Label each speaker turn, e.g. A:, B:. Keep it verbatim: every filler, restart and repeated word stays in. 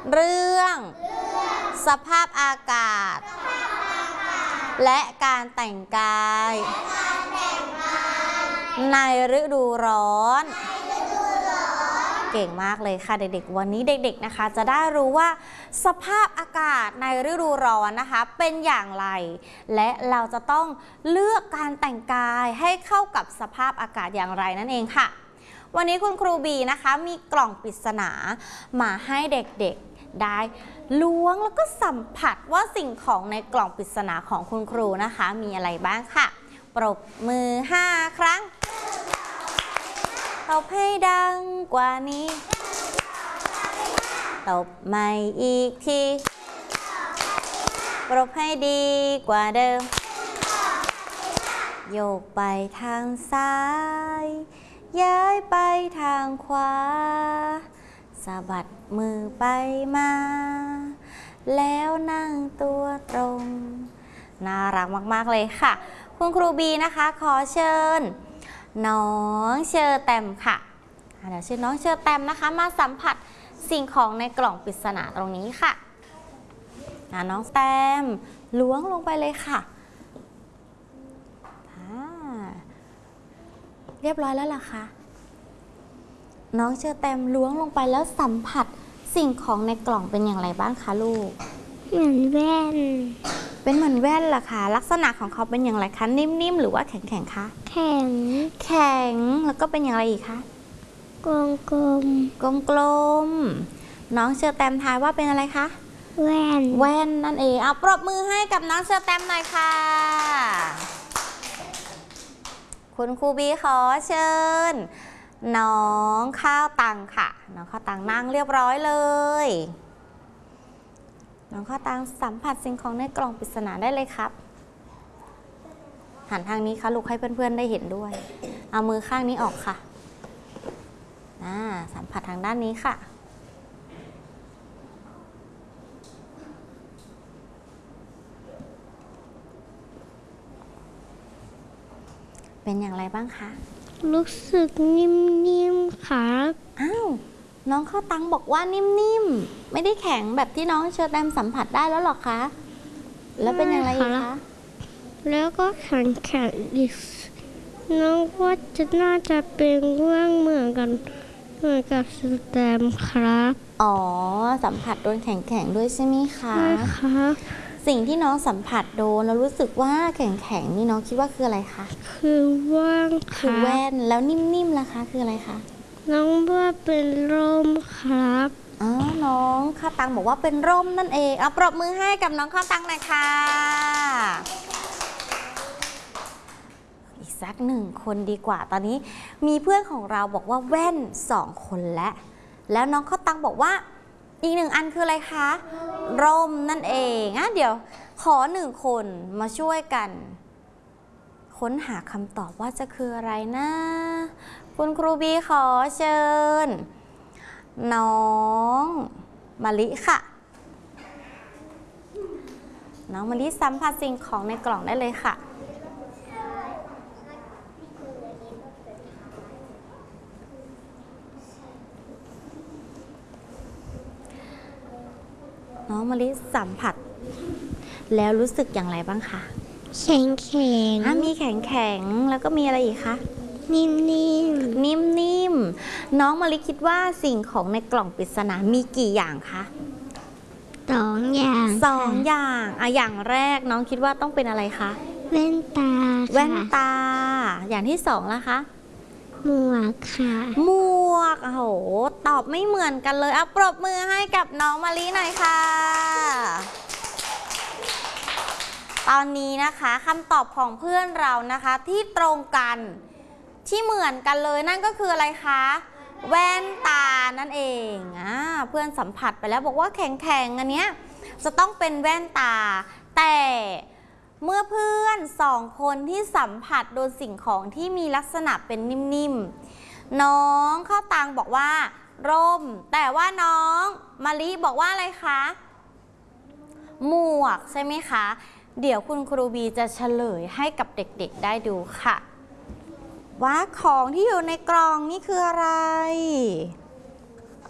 A: เรื่องสภาพอากาศและการแต่งกายในฤดูร้อนเก่งมากเลยค่ะเด็กๆวันนี้เด็กๆนะคะจะได้รู้ว่าสภาพอากาศในฤดูร้อนนะคะเป็นอย่างไรและเราจะต้องเลือกการแต่งกายให้เข้ากับสภาพอากาศอย่างไรนั่นเองค่ะวันนี้คุณครูบีนะคะมีกล่องปริศนามาให้เด็กๆได้ล้วงแล้วก็สัมผัสว่าสิ่งของในกล่องปริศนาของคุณครูนะคะมีอะไรบ้างค่ะปรบมือห้าครั้งตบให้ดังกว่านี้ตบใหม่อีกทีปรบให้ดีกว่าเดิมโยกไปทางซ้ายย้ายไปทางขวาสะบัดมือไปมาแล้วนั่งตัวตรงน่ารักมากๆเลยค่ะคุณครูบีนะคะขอเชิญน้องเชอร์แตมค่ะเดี๋ยวเชิญน้องเชอร์แตมนะคะมาสัมผัสสิ่งของในกล่องปริศนาตรงนี้ค่ะน้องแตมล้วงลงไปเลยค่ะเรียบร้อยแล้วล่ะคะน้องเชอร์แตมล้วงลงไปแล้วสัมผัสสิ่งของในกล่องเป็นอย่างไรบ้างคะลูก
B: เหมือนแว่น
A: เป็นเหมือนแว่นล่ะค่ะลักษณะของเขาเป็นอย่างไรคะนิ่มๆหรือว่าแข็งๆคะ
B: แข็ง
A: แข็งแล้วก็เป็นอย่างไรอีกคะ
B: กลมกลม
A: กลมกลมน้องเชอร์แตมทายว่าเป็นอะไรคะ
B: แว่น
A: แว่นนั่นเองเอาปรบมือให้กับน้องเชอร์แตมหน่อยค่ะคุณครูบีขอเชิญน้องข้าวตังค่ะน้องข้าวตังนั่งเรียบร้อยเลยน้องข้าวตังสัมผัสสิ่งของในกล่องปริศนาได้เลยครับหันทางนี้ค่ะลูกให้เพื่อนๆได้เห็นด้วยเอามือข้างนี้ออกค่ะอ่าสัมผัสทางด้านนี้ค่ะเป็นอย่างไรบ้างคะ
B: รู้สึกนิ่มๆครับ
A: อ้าวน้องข้าวตังบอกว่านิ่มๆไม่ได้แข็งแบบที่น้องเชอร์แตมสัมผัสได้แล้วหรอคะแล้วเป็นอย่างไรอีกคะ
B: แล้วก็แข็งแข็งอีกน้องว่าจะน่าจะเป็นเรื่องเหมือนกันเหมือนกับเชอร์แตมครับ
A: อ๋อสัมผัสโดนแข็งๆด้วยใช่ไหมคะ
B: ใช่ครับ
A: สิ่งที่น้องสัมผัสโดนแล้วรู้สึกว่าแข็งๆนี่น้องคิดว่าคืออะไรคะ
B: คือแว่น
A: คือแว่นแล้วนิ่มๆล่ะคะคืออะไรคะ
B: น้องว่าเป็นร่มครับ
A: อ๋อน้องข้าวตังบอกว่าเป็นร่มนั่นเองเอาปรบมือให้กับน้องข้าวตังหน่อยค่ะอีกสักหนึ่งคนดีกว่าตอนนี้มีเพื่อนของเราบอกว่าแว่นสองคนแล้วแล้วน้องข้าวตังบอกว่าอีกหนึ่งอันคืออะไรคะร่มนั่นเองอ่ะเดี๋ยวขอหนึ่งคนมาช่วยกันค้นหาคำตอบว่าจะคืออะไรนะคุณครูบีขอเชิญน้องมะลิค่ะน้องมะลิสัมผัสสิ่งของในกล่องได้เลยค่ะน้องมะลิสัมผัสแล้วรู้สึกอย่างไรบ้างคะ
B: แข็งแข็ง
A: มีแข็งแข็งแล้วก็มีอะไรอีกคะ
B: นิ่มนิ่ม
A: นิ่มนิ่มน้องมะลิคิดว่าสิ่งของในกล่องปริศนามีกี่อย่างคะ
B: สองอย่าง
A: สองอย่างอ่ะอย่างแรกน้องคิดว่าต้องเป็นอะไรคะ
B: แว่นตา
A: แว่นตาอย่างที่สองล่ะคะ
B: หมวกค่ะ
A: หมวกโอ้โหตอบไม่เหมือนกันเลยเอาปรบมือให้กับน้องมะลิหน่อยค่ะตอนนี้นะคะคำตอบของเพื่อนเรานะคะที่ตรงกันที่เหมือนกันเลยนั่นก็คืออะไรคะแว่นตานั่นเองอ่าเพื่อนสัมผัสไปแล้วบอกว่าแข็งๆอันเนี้ยจะต้องเป็นแว่นตาแต่เมื่อเพื่อนสองคนที่สัมผัสโดนสิ่งของที่มีลักษณะเป็นนิ่มๆน้องข้าวตังบอกว่าร่มแต่ว่าน้องมะลิบอกว่าอะไรคะหมวกใช่ไหมคะเดี๋ยวคุณครูบีจะเฉลยให้กับเด็กๆได้ดูค่ะว่าของที่อยู่ในกล่องนี่คืออะไร